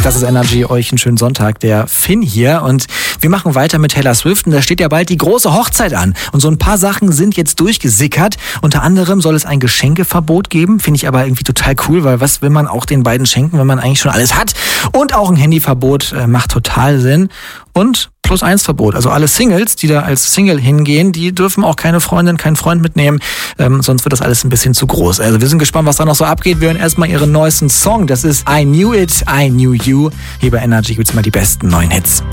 Das ist Energy, euch einen schönen Sonntag. Der Finn hier und wir machen weiter mit Taylor Swift und da steht ja bald die große Hochzeit an. Und so ein paar Sachen sind jetzt durchgesickert. Unter anderem soll es ein Geschenkeverbot geben. Finde ich aber irgendwie total cool, weil was will man auch den beiden schenken, wenn man eigentlich schon alles hat? Und auch ein Handyverbot macht total Sinn. Und +1-Verbot. Also alle Singles, die da als Single hingehen, die dürfen auch keine Freundin, keinen Freund mitnehmen. Sonst wird das alles ein bisschen zu groß. Also wir sind gespannt, was da noch so abgeht. Wir hören erstmal ihren neuesten Song. Das ist I Knew It, I Knew You. Hier bei Energy gibt's mal die besten neuen Hits.